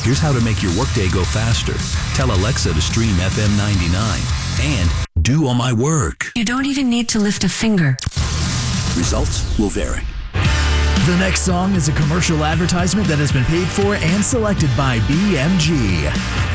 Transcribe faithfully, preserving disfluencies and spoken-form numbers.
Here's how to make your workday go faster. Tell Alexa to stream F M ninety-nine and do all my work. You don't even need to lift a finger. Results will vary. The next song is a commercial advertisement that has been paid for and selected by B M G.